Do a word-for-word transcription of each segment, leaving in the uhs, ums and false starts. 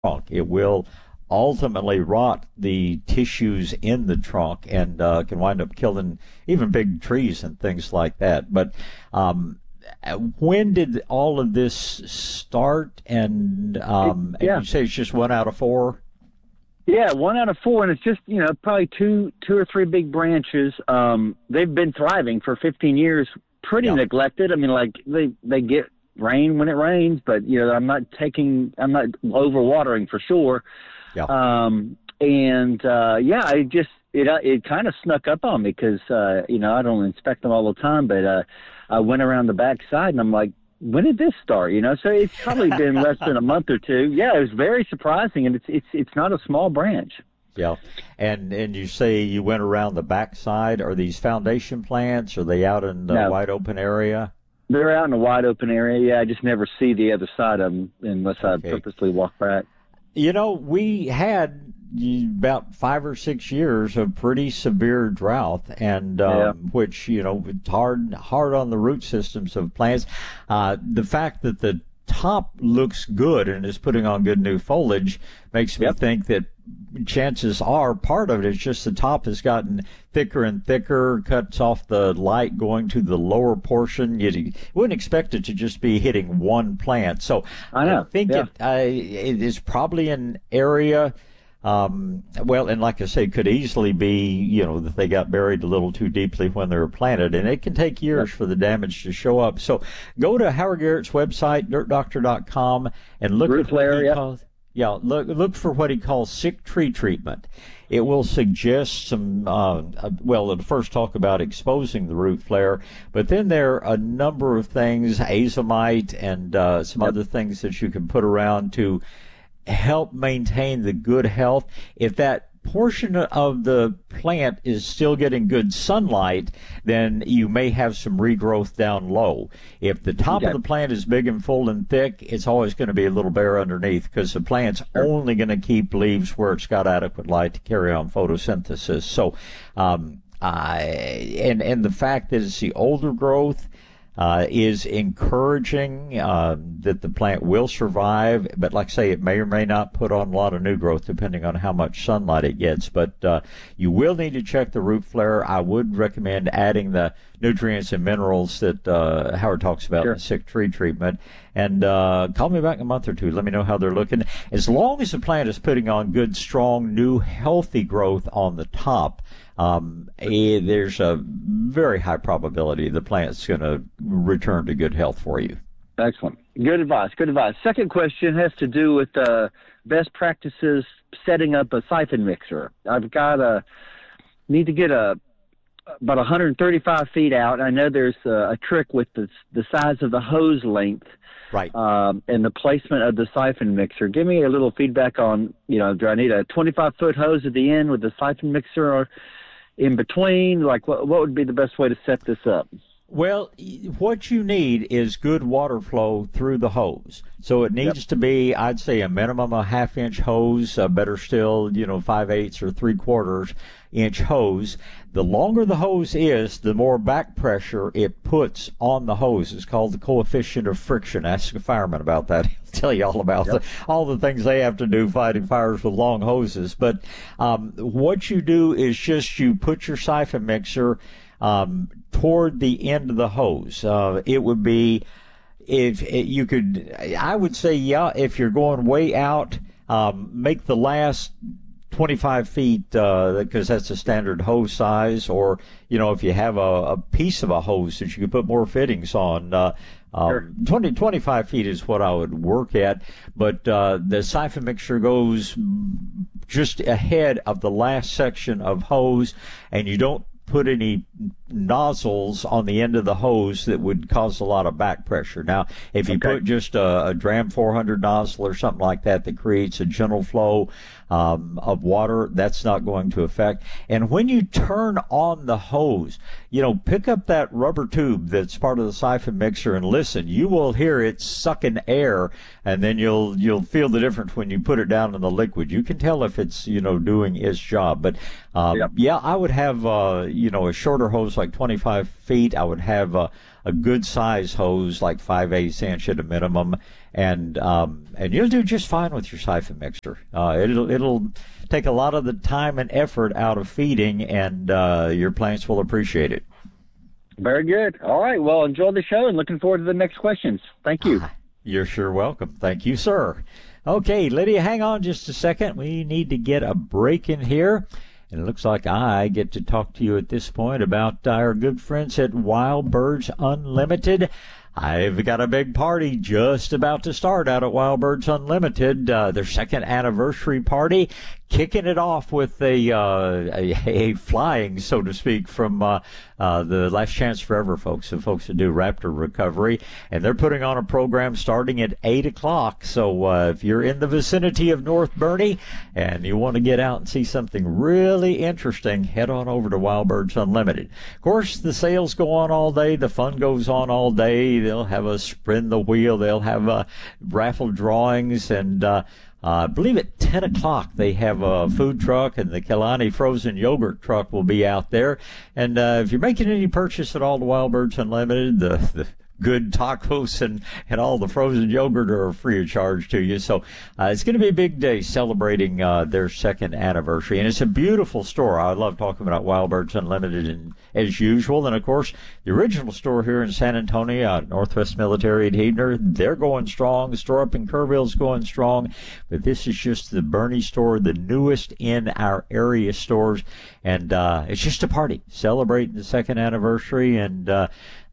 trunk. It will ultimately rot the tissues in the trunk and uh, can wind up killing even big trees and things like that. But um, when did all of this start? And, um, yeah. and you say it's just one out of four? Yeah, one out of four, and it's just, you know, probably two two or three big branches. Um, they've been thriving for fifteen years, pretty Yeah. neglected. I mean, like, they, they get rain when it rains, but, you know, I'm not taking, I'm not overwatering for sure. Yeah. Um, and, uh, yeah, it just, it, uh, it kind of snuck up on me because, uh, you know, I don't inspect them all the time, but, uh, I went around the back side and I'm like, when did this start? You know, so it's probably been less than a month or two. Yeah, it was very surprising, and it's it's it's not a small branch. Yeah, and and you say you went around the backside. Are these foundation plants? Are they out in the No. wide open area? They're out in a wide open area. Yeah, I just never see the other side of them unless Okay. I purposely walk back. You know, we had about five or six years of pretty severe drought, and um, Yeah. which, you know, it's hard hard on the root systems of plants. Uh, the fact that the top looks good and is putting on good new foliage makes me Yep. think that chances are part of it is just the top has gotten thicker and thicker, cuts off the light going to the lower portion. You, you wouldn't expect it to just be hitting one plant. So I know. think Yeah. it, uh, it is probably an area, um, well, and like I say, could easily be, you know, that they got buried a little too deeply when they were planted, and it can take years Yep. for the damage to show up. So go to Howard Garrett's website, dirt doctor dot com, and look Root at what flare, he yep. calls, yeah, look, look for what he calls sick tree treatment. It will suggest some, uh, uh, well, it'll first talk about exposing the root flare, but then there are a number of things, azomite and uh, some Yep. other things that you can put around to help maintain the good health. If that portion of the plant is still getting good sunlight, then you may have some regrowth down low. If the top Okay. of the plant is big and full and thick, it's always going to be a little bare underneath because the plant's Sure. only going to keep leaves where it's got adequate light to carry on photosynthesis. So, um, I, and, and the fact that it's the older growth, Uh, is encouraging uh, that the plant will survive, but like I say, it may or may not put on a lot of new growth depending on how much sunlight it gets. But uh, you will need to check the root flare. I would recommend adding the nutrients and minerals that uh, Howard talks about Sure. in the sick tree treatment. And uh, call me back in a month or two. Let me know how they're looking. As long as the plant is putting on good, strong, new, healthy growth on the top, um, eh, there's a very high probability the plant's going to return to good health for you. Excellent. Good advice. Good advice. Second question has to do with uh, best practices setting up a siphon mixer. I've got a need to get a about one hundred thirty-five feet out. I know there's a, a trick with the the size of the hose length, Right. um, and the placement of the siphon mixer. Give me a little feedback on, you know, do I need a twenty-five foot hose at the end with the siphon mixer, or in between? Like, what what would be the best way to set this up? Well, what you need is good water flow through the hose. So it needs Yep. to be, I'd say, a minimum of a half inch hose, uh, better still, you know, five eighths or three quarters inch hose. The longer the hose is, the more back pressure it puts on the hose. It's called the coefficient of friction. Ask a fireman about that. He'll tell you all about Yep. the, all the things they have to do fighting fires with long hoses. But um, what you do is just you put your siphon mixer um, toward the end of the hose. Uh, it would be, if it, you could, I would say, yeah, if you're going way out, um, make the last twenty-five feet, uh, because that's the standard hose size, or, you know, if you have a, a piece of a hose that you could put more fittings on, uh, Sure. um, twenty, twenty-five feet is what I would work at, but, uh, the siphon mixture goes just ahead of the last section of hose, and you don't put any nozzles on the end of the hose that would cause a lot of back pressure. Now, if you Okay. put just a, a Dram four hundred nozzle or something like that that creates a gentle flow um, of water, that's not going to affect. And when you turn on the hose, you know, pick up that rubber tube that's part of the siphon mixer and listen. You will hear it sucking air, and then you'll you'll feel the difference when you put it down in the liquid. You can tell if it's, you know, doing its job. But um, Yep. yeah, I would have uh, you know, a shorter hose like twenty-five feet. I would have a, a good size hose like five eighths inch at a minimum, and um, and you'll do just fine with your siphon mixer. Uh, it'll it'll take a lot of the time and effort out of feeding, and uh, your plants will appreciate it. Very good. All right. Well, enjoy the show and looking forward to the next questions. Thank you. You're sure welcome. Thank you, sir. Okay, Lydia, hang on just a second. We need to get a break in here. And it looks like I get to talk to you at this point about our good friends at Wild Birds Unlimited. I've got a big party just about to start out at Wild Birds Unlimited, uh, their second anniversary party, kicking it off with a, uh, a, a flying, so to speak, from uh, uh, the Last Chance Forever folks, the folks that do Raptor Recovery. And they're putting on a program starting at eight o'clock. So uh, if you're in the vicinity of North Boerne and you want to get out and see something really interesting, head on over to Wild Birds Unlimited. Of course, the sales go on all day. The fun goes on all day. They'll have a spin the wheel. They'll have uh, raffle drawings. And uh, uh, I believe at ten o'clock they have a food truck, and the Kelani frozen yogurt truck will be out there. And uh, if you're making any purchase at all to Wild Birds Unlimited, the, the good tacos and, and all the frozen yogurt are free of charge to you. So uh, it's going to be a big day celebrating uh, their second anniversary. And it's a beautiful store. I love talking about Wild Birds Unlimited and, as usual. And, of course, the original store here in San Antonio, uh, Northwest Military at Heidner, they're going strong. The store up in Kerrville's going strong. But this is just the Boerne store, the newest in our area stores. And uh, it's just a party celebrating the second anniversary. And uh,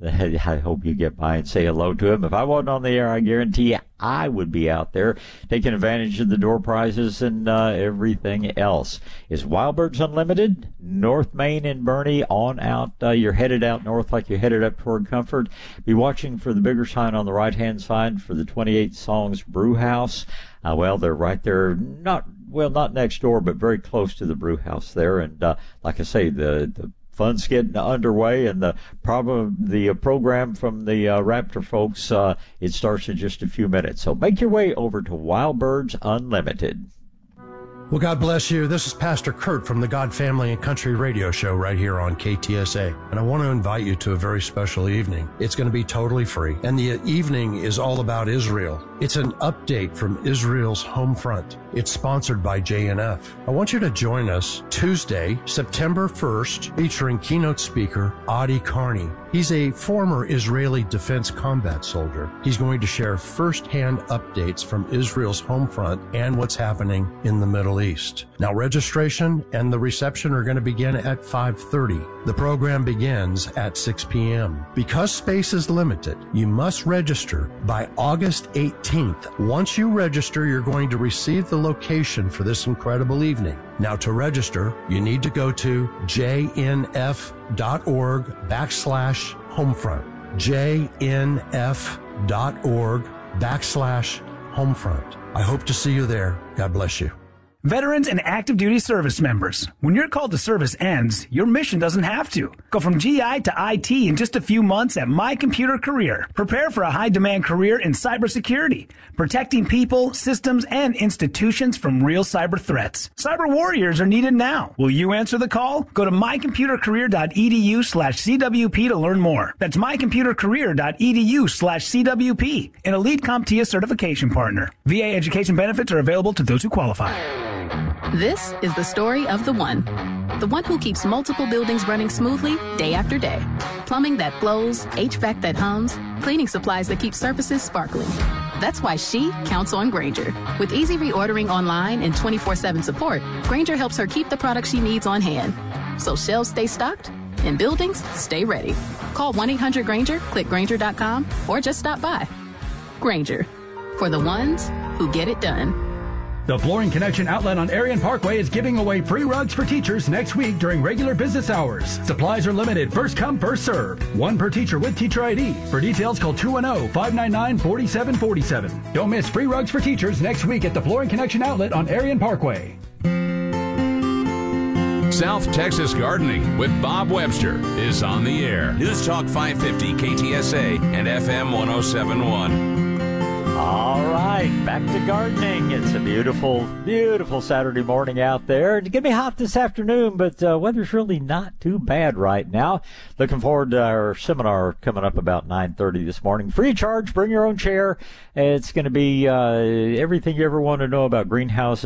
I hope you get by and say hello to him. If I wasn't on the air, I guarantee you I would be out there taking advantage of the door prizes and uh, everything else. Is Wild Birds Unlimited, North Main and Boerne on out. Uh, you're headed out north like you're headed up toward Comfort. Be watching for the bigger sign on the right-hand side for the twenty-eight Songs Brew House. Uh, well, they're right there, not well, not next door, but very close to the brew house there. And uh, like I say, the the fun's getting underway, and the problem, the uh, program from the uh, Raptor folks, uh, it starts in just a few minutes. So make your way over to Wild Birds Unlimited. Well, God bless you. This is Pastor Kurt from the God Family and Country Radio Show right here on K T S A. And I want to invite you to a very special evening. It's going to be totally free. And the evening is all about Israel. It's an update from Israel's home front. It's sponsored by J N F. I want you to join us Tuesday, September first, featuring keynote speaker Adi Carney. He's a former Israeli defense combat soldier. He's going to share firsthand updates from Israel's home front and what's happening in the Middle East. Now, registration and the reception are going to begin at five thirty. The program begins at six p.m. Because space is limited, you must register by August eighteenth. Once you register, you're going to receive the location for this incredible evening. Now, to register, you need to go to jnf.org backslash homefront. jnf.org backslash homefront. I hope to see you there. God bless you. Veterans and active duty service members, when your call to service ends, your mission doesn't have to. Go from G I to I T in just a few months at My Computer Career. Prepare for a high-demand career in cybersecurity, protecting people, systems, and institutions from real cyber threats. Cyber warriors are needed now. Will you answer the call? Go to mycomputercareer.edu slash CWP to learn more. That's mycomputercareer.edu slash CWP, an elite CompTIA certification partner. V A education benefits are available to those who qualify. This is the story of the one. The one who keeps multiple buildings running smoothly day after day. Plumbing that flows, H V A C that hums, cleaning supplies that keep surfaces sparkling. That's why she counts on Grainger. With easy reordering online and twenty-four seven support, Grainger helps her keep the products she needs on hand. So shelves stay stocked and buildings stay ready. Call one eight hundred Grainger, click Grainger dot com, or just stop by. Grainger, for the ones who get it done. The Flooring Connection outlet on Arion Parkway is giving away free rugs for teachers next week during regular business hours. Supplies are limited. First come, first served. One per teacher with teacher I D. For details, call two one zero, five nine nine, four seven four seven. Don't miss free rugs for teachers next week at the Flooring Connection outlet on Arion Parkway. South Texas Gardening with Bob Webster is on the air. News Talk five fifty K T S A and F M one oh seven point one. All right. right, back to gardening. It's a beautiful, beautiful Saturday morning out there. It's going to be hot this afternoon, but uh, weather's really not too bad right now. Looking forward to our seminar coming up about nine thirty this morning. Free of charge, bring your own chair. It's going to be uh, everything you ever want to know about greenhouses.